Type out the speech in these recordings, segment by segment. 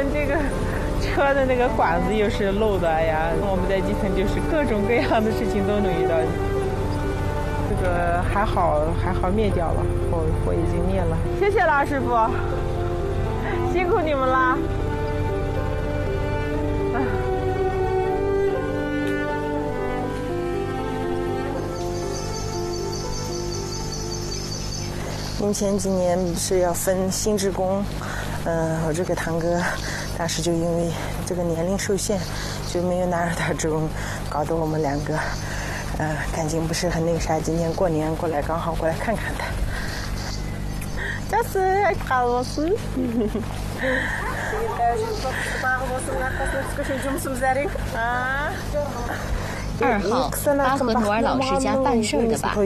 们这个车的那个管子又是漏的，哎呀，我们在基层就是各种各样的事情都能遇到。这个还好灭掉了，火已经灭了。谢谢了，师傅，辛苦你们了。 因为前几年不是要分新职工，我这个堂哥当时就因为这个年龄受限，就没有拿着他职工，搞得我们两个，感情不是很那个啥。今年过年过来，刚好过来看看他。这是卡罗斯。 2号，巴和努尔老师家办事的吧？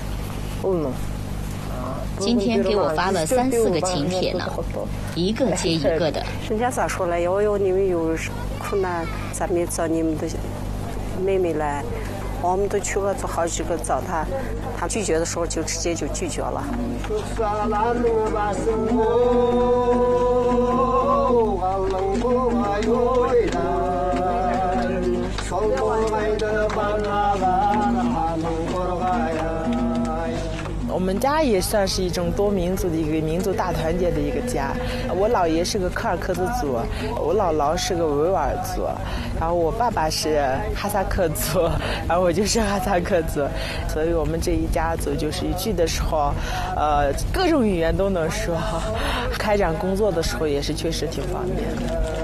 今天给我发了3、4个请帖呢，一个接一个的。 人家咋说了？有你们有困难，咱们也找你们的妹妹来。我们都去过好几个找她，她拒绝的时候就直接就拒绝了。 我们家也算是一种多民族的一个民族大团结的一个家。我姥爷是个柯尔克孜族，我姥姥是个维吾尔族，然后我爸爸是哈萨克族，然后我就是哈萨克族，所以我们这一家族就是一聚的时候，各种语言都能说，开展工作的时候也是确实挺方便的。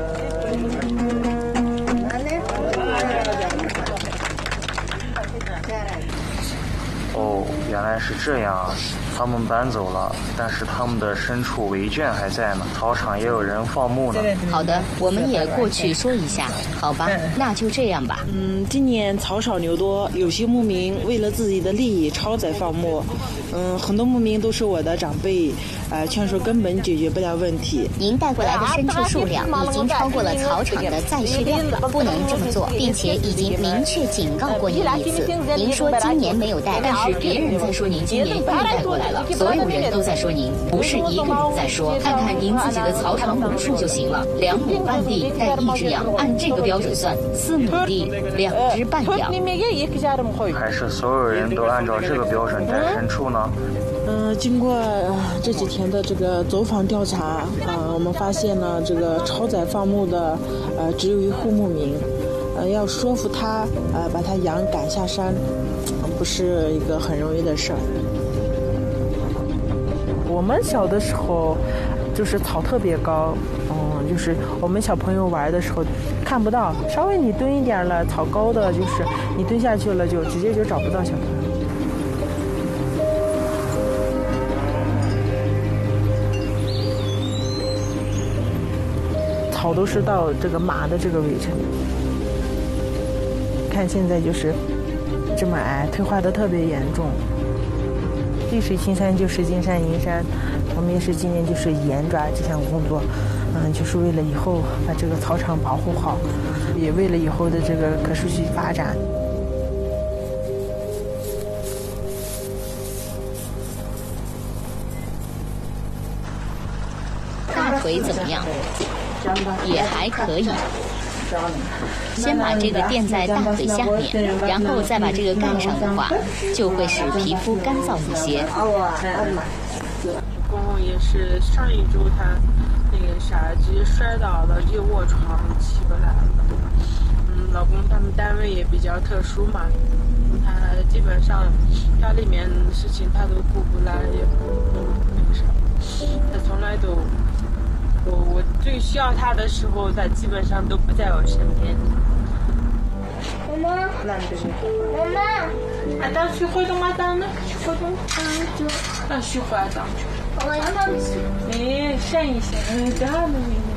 哦，原来是这样啊！他们搬走了，但是他们的牲畜围圈还在呢，草场也有人放牧呢。 好的，我们也过去说一下，好吧？那就这样吧。 今年草少牛多，有些牧民为了自己的利益超载放牧。很多牧民都是我的长辈，劝说根本解决不了问题。 您带过来的牲畜数量已经超过了草场的载食量，不能这么做，并且已经明确警告过您一次。您说今年没有带，但是别人在说您今年又带过来了，所有人都在说您，不是一个人在说。看看您自己的草场亩数就行了，2亩半地带1只羊，按这个标准算，4亩地2只半羊。 还是所有人都按照这个标准带牲畜呢？ 经过这几天的这个走访调查，我们发现呢，这个超载放牧的，只有一户牧民，要说服他，把他羊赶下山，不是一个很容易的事儿。 我们小的时候，就是草特别高，就是我们小朋友玩的时候看不到，稍微你蹲一点了，草高的就是你蹲下去了，就直接就找不到小朋友。草都是到这个马的这个位置，看现在就是这么矮，退化的特别严重。绿水青山就是金山银山，我们也是今年就是严抓这项工作，就是为了以后把这个草场保护好，也为了以后的这个可持续发展。 大腿怎么样？也还可以。先把这个垫在大腿下面，然后再把这个盖上的话，就会使皮肤干燥一些。 公公也是上一周他那个啥，直接摔倒了，就卧床起不来了。老公他们单位也比较特殊嘛，他基本上家里面的事情他都顾不来，也不那个啥，他从来都。我最需要他的时候，他基本上都不在我身边。妈妈，妈妈，当去活动吗？当呢？活动，当去活动。我要去。哎，闪一闪，这样的。